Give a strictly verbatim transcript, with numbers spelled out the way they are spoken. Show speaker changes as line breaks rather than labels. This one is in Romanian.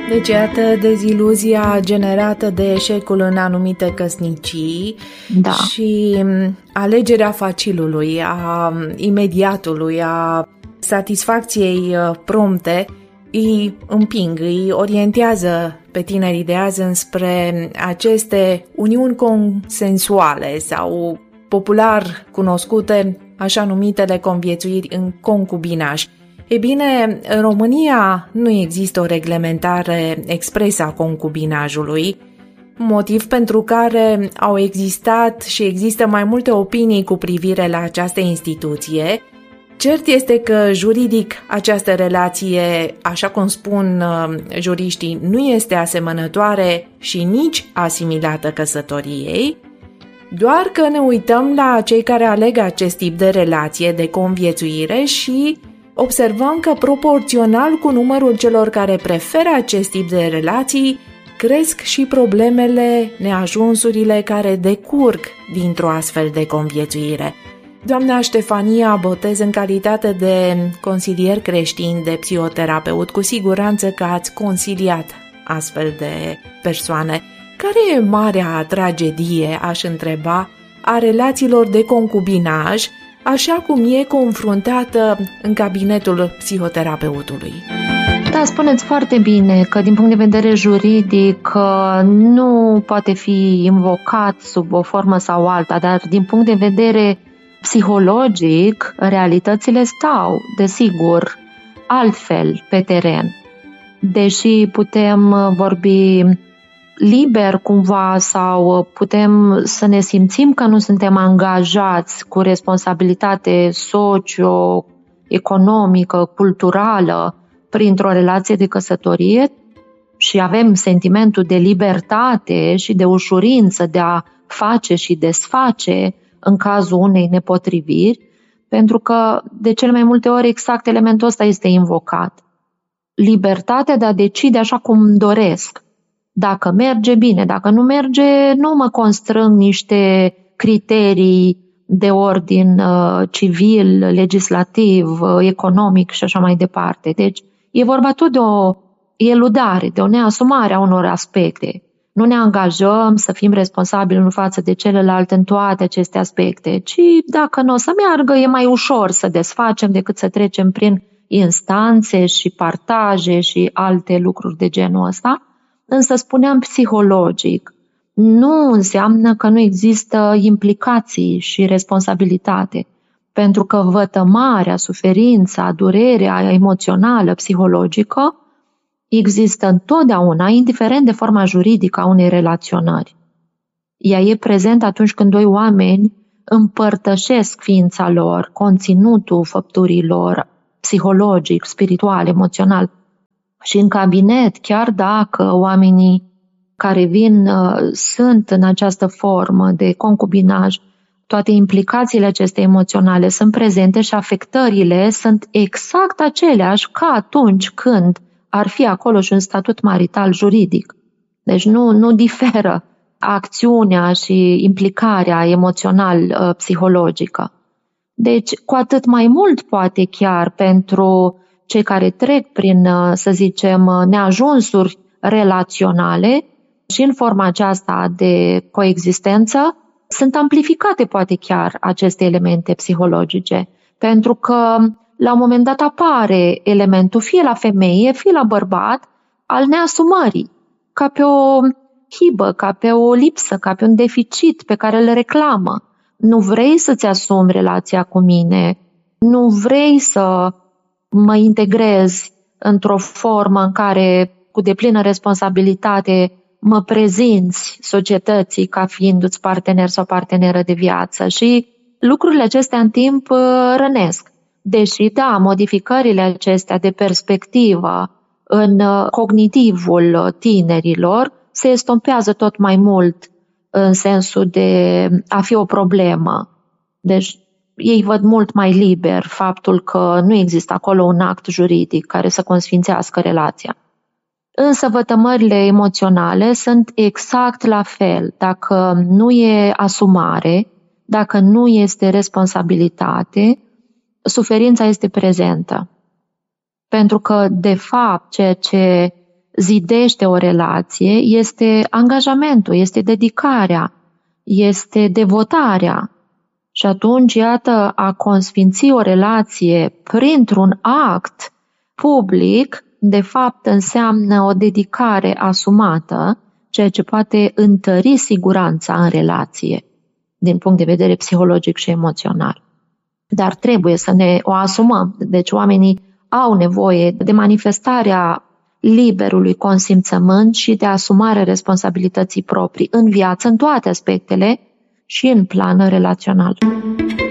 Deci, iată, deziluzia generată de eșecul în anumite căsnicii
da.
și alegerea facilului, a imediatului, a satisfacției prompte îi împing, îi orientează pe tinerii de azi înspre aceste uniuni consensuale sau popular cunoscute, așa numitele conviețuiri în concubinaj. E bine, în România nu există o reglementare expresă a concubinajului, motiv pentru care au existat și există mai multe opinii cu privire la această instituție. Cert este că juridic această relație, așa cum spun juriștii, nu este asemănătoare și nici asimilată căsătoriei, doar că ne uităm la cei care aleg acest tip de relație de conviețuire și observăm că proporțional cu numărul celor care preferă acest tip de relații, cresc și problemele, neajunsurile care decurg dintr-o astfel de conviețuire. Doamna Ștefania Botez, în calitate de consilier creștin, de psihoterapeut, cu siguranță că ați consiliat astfel de persoane. Care e marea tragedie, aș întreba, a relațiilor de concubinaj, așa cum e confruntată în cabinetul psihoterapeutului?
Da, spuneți foarte bine că din punct de vedere juridic nu poate fi invocat sub o formă sau alta, dar din punct de vedere psihologic, realitățile stau, desigur, altfel pe teren. Deși putem vorbi liber cumva sau putem să ne simțim că nu suntem angajați cu responsabilitate socio-economică, culturală, printr-o relație de căsătorie și avem sentimentul de libertate și de ușurință de a face și desface în cazul unei nepotriviri, pentru că de cele mai multe ori exact elementul ăsta este invocat. Libertatea de a decide așa cum doresc. Dacă merge, bine, dacă nu merge, nu mă constrâng niște criterii de ordin uh, civil, legislativ, uh, economic și așa mai departe. Deci e vorba tot de o eludare, de o neasumare a unor aspecte. Nu ne angajăm să fim responsabili unul față de celălalt în toate aceste aspecte, ci dacă nu o să meargă, e mai ușor să desfacem decât să trecem prin instanțe și partaje și alte lucruri de genul ăsta. Însă spuneam psihologic, nu înseamnă că nu există implicații și responsabilitate, pentru că vătămarea, suferința, durerea emoțională, psihologică există întotdeauna, indiferent de forma juridică a unei relaționări. Ea e prezentă atunci când doi oameni împărtășesc ființa lor, conținutul făpturilor, psihologic, spiritual, emoțional. Și în cabinet, chiar dacă oamenii care vin uh, sunt în această formă de concubinaj, toate implicațiile acestea emoționale sunt prezente și afectările sunt exact aceleași ca atunci când ar fi acolo și un statut marital juridic. Deci nu, nu diferă acțiunea și implicarea emoțional-psihologică. Deci cu atât mai mult poate chiar pentru cei care trec prin, să zicem, neajunsuri relaționale și în forma aceasta de coexistență, sunt amplificate poate chiar aceste elemente psihologice, pentru că la un moment dat apare elementul fie la femeie, fie la bărbat al neasumării, ca pe o hibă, ca pe o lipsă, ca pe un deficit pe care îl reclamă. Nu vrei să-ți asumi relația cu mine, nu vrei să mă integrez într-o formă în care, cu deplină responsabilitate, mă prezinți societății ca fiindu-ți partener sau parteneră de viață. Și lucrurile acestea în timp rănesc. Deși, da, modificările acestea de perspectivă în cognitivul tinerilor se estompează tot mai mult în sensul de a fi o problemă. Deci ei văd mult mai liber faptul că nu există acolo un act juridic care să consfințească relația. Însă vătămările emoționale sunt exact la fel. Dacă nu e asumare, dacă nu este responsabilitate, suferința este prezentă. Pentru că, de fapt, ceea ce zidește o relație este angajamentul, este dedicarea, este devotarea. Și atunci, iată, a consfinți o relație printr-un act public, de fapt înseamnă o dedicare asumată, ceea ce poate întări siguranța în relație, din punct de vedere psihologic și emoțional. Dar trebuie să ne o asumăm. Deci oamenii au nevoie de manifestarea liberului consimțământ și de asumarea responsabilității proprii în viață, în toate aspectele și în plan relațional.